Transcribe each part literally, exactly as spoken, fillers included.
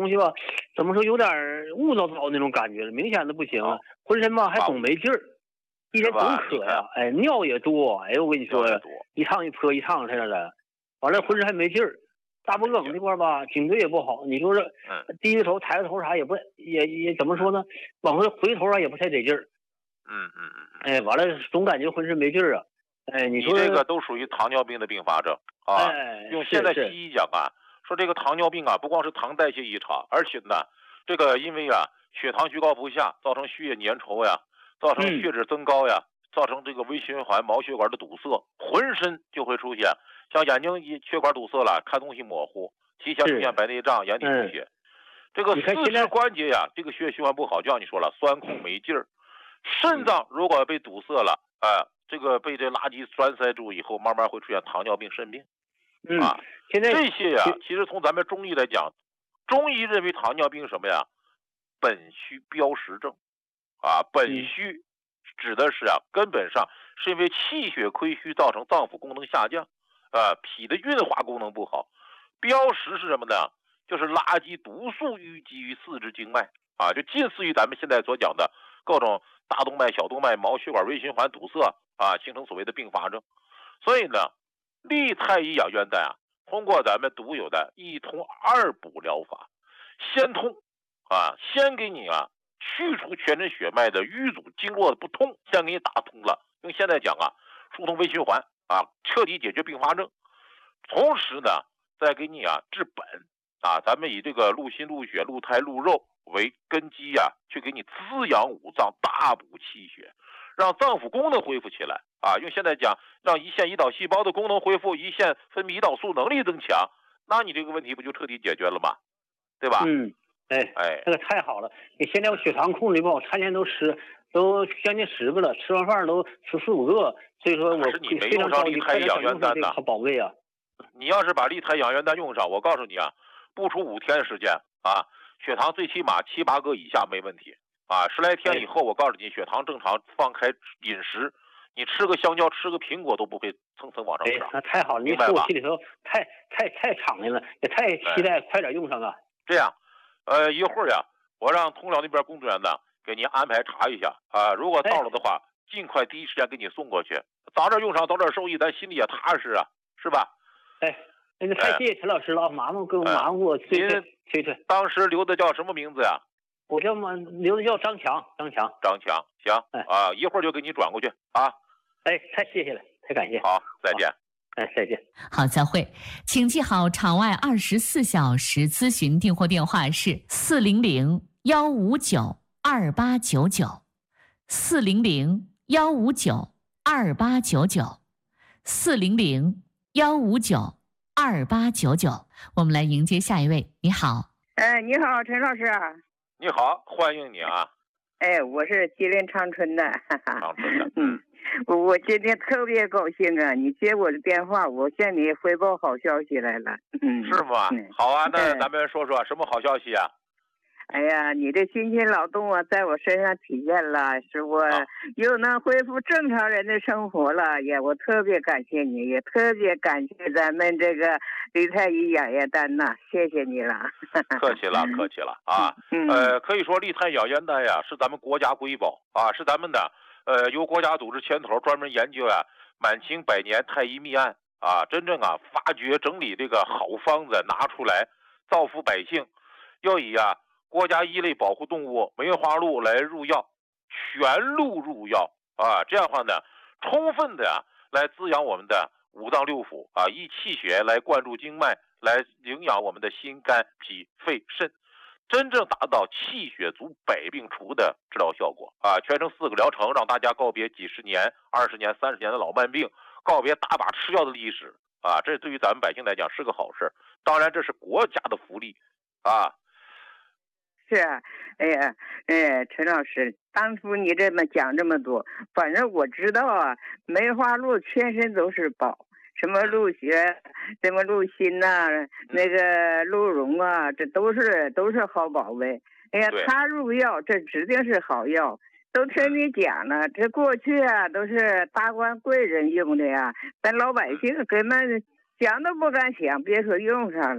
西吧，怎么说有点雾糟糟那种感觉了，明显的不行了，浑身吧还总没劲儿，一天总渴呀，哎，尿也多，哎呦我跟你说呀，一趟一泼一趟似的，完了浑身还没劲儿。大脖梗这块吧，颈椎也不好。你说这低着头、抬着头啥也不也也怎么说呢？往回回头啊也不太得劲儿。 嗯嗯嗯。 哎，完了总感觉浑身没劲儿啊。哎，你说你这个都属于糖尿病的并发症啊。 哎， 用现在西医讲啊，说这个糖尿病啊，不光是糖代谢异常，而且呢，这个因为啊血糖居高不下，造成血液粘稠呀，造成血脂增高呀，嗯、造成这个微循环、毛血管的堵塞，浑身就会出现。像眼睛一血管堵塞了，看东西模糊，提前出现白内障、眼底出血。这个四肢关节呀，这个血液循环不好，就像你说了，酸痛没劲儿。肾脏如果被堵塞了，啊、呃，这个被这垃圾栓塞住以后，慢慢会出现糖尿病、肾病。 嗯， 啊， 现在这些呀，其实从咱们中医来讲，中医认为糖尿病什么呀？本虚标实症。啊，本虚指的是啊，根本上是因为气血亏虚造成脏腑功能下降。呃，脾的运化功能不好，标识是什么呢？就是垃圾毒素淤积于四肢经脉啊，就近似于咱们现在所讲的各种大动脉、小动脉、毛血管微循环堵塞啊，形成所谓的并发症。所以呢，利太医养元丹啊，通过咱们独有的一通二补疗法，先通啊，先给你啊去除全身血脉的淤阻经络的不通，先给你打通了。用现在讲啊，疏通微循环。啊，彻底解决并发症，同时呢，再给你啊治本啊，咱们以这个鹿心、鹿血、鹿胎、鹿肉为根基呀、啊，去给你滋养五脏，大补气血，让脏腑功能恢复起来啊。用现在讲，让胰腺胰岛细胞的功能恢复，胰腺分泌胰岛素能力增强，那你这个问题不就彻底解决了吗？对吧？ 嗯，哎哎，这个太好了！你现在我血糖控制不好，餐前都吃。都将近十个了，吃完饭都吃四五个，所以说我是你没用上利太养元丹的好宝贝啊！ 你要是把利太养元丹用上，我告诉你啊，不出五天时间啊，血糖最起码七八个以下没问题啊。十来天以后，我告诉你，血糖正常，放开饮食，你吃个香蕉，吃个苹果都不会蹭蹭往上涨。 哎，那太好了，你说我心里头太太太敞亮了，也太期待快点用上啊！ 这样，呃，一会儿呀，我让通辽那边工作人员呢。给您安排查一下啊，如果到了的话，尽快第一时间给你送过去，早点用上，早点受益，咱心里也踏实啊，是吧？ 哎，那个太谢谢陈老师了，麻烦给我麻烦给我催催催催。 当时留的叫什么名字呀？ 我叫嘛，留的叫张强，张强， 张强，行，哎啊，一会儿就给你转过去啊。 哎，太谢谢了，太感谢。 好，再见。 哎，再见。 好，再会。请记好，场外二十四小时咨询订货电话是四零零幺五九。二八九九，四零零幺五九二八九九，四零零幺五九二八九九。我们来迎接下一位。你好， 哎，你好，陈老师。 你好，欢迎你啊。 哎，我是吉林长春的。 长春的， 嗯，我我今天特别高兴啊！你接我的电话，我向你汇报好消息来了。嗯， 是吗？嗯、好啊，那咱们说说什么好消息啊？ 哎呀，你的辛勤劳动啊，在我身上体现了，使我又能恢复正常人的生活了。也，我特别感谢你，也特别感谢咱们这个利太医养元丹呐，谢谢你了。 客气了，客气了啊。嗯、呃，可以说利太养元丹呀，是咱们国家瑰宝啊，是咱们的呃由国家组织牵头专门研究呀满清百年太医秘案啊，真正啊发掘整理这个好方子拿出来造福百姓，要以啊。国家一类保护动物梅花鹿来入药，全鹿入药啊，这样的话呢，充分的呀、啊、来滋养我们的五脏六腑啊，益气血来灌注经脉，来营养我们的心肝脾肺肾，真正达到气血足、百病除的治疗效果啊！全程四个疗程，让大家告别几十年、二十年、三十年的老慢病，告别大把吃药的历史啊！这对于咱们百姓来讲是个好事，当然这是国家的福利啊。 是啊，哎呀，哎，陈老师，当初你这么讲这么多，反正我知道啊，梅花鹿全身都是宝，什么鹿血，什么鹿心呐、啊，那个鹿茸啊，这都是都是好宝贝。哎呀，它入药，这指定是好药。都听你讲了，这过去啊都是达官贵人用的呀，咱老百姓根本想都不敢想，别说用上了。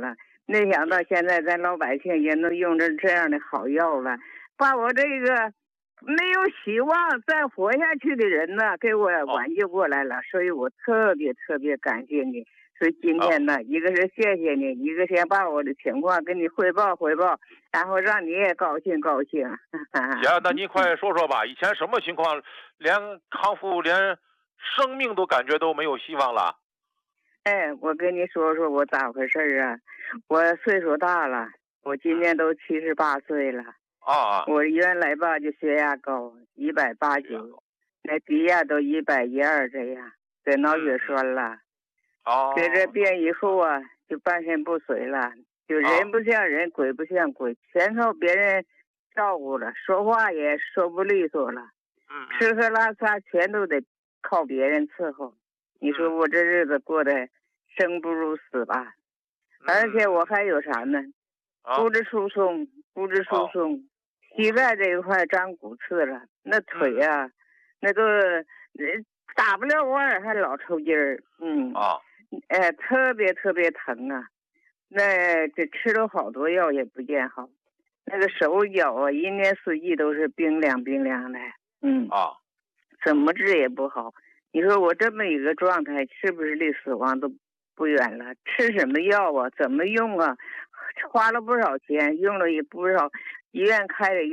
没想到现在咱老百姓也能用着这样的好药了，把我这个没有希望再活下去的人呢，给我挽救过来了，哦、所以我特别特别感谢你。所以今天呢，哦、一个是谢谢你，一个先把我的情况跟你汇报汇报，然后让你也高兴高兴。 行，那您快说说吧，以前什么情况，连康复连生命都感觉都没有希望了？ 哎，我跟你说说我咋回事啊？我岁数大了，我今年都七十八岁了。 啊， 我原来吧就血压高，一百八九，那低压都一百一二这样，得脑血栓了。 哦， 得这病以后啊，就半身不遂了，就人不像人，鬼不像鬼，全靠别人照顾了，说话也说不利索了， 嗯， 吃喝拉撒全都得靠别人伺候。你说我这日子过得生不如死吧？而且我还有啥呢？骨质疏松，骨质疏松。膝盖这一块长骨刺了，那腿啊，嗯、那个打不了弯儿，还老抽筋儿，嗯啊， 哎，特别特别疼啊！那这吃了好多药也不见好，那个手脚啊，一年四季都是冰凉冰凉的，嗯啊， 怎么治也不好。你说我这么一个状态，是不是离死亡都不远了？吃什么药啊？怎么用啊？花了不少钱，用了也不少，医院开的。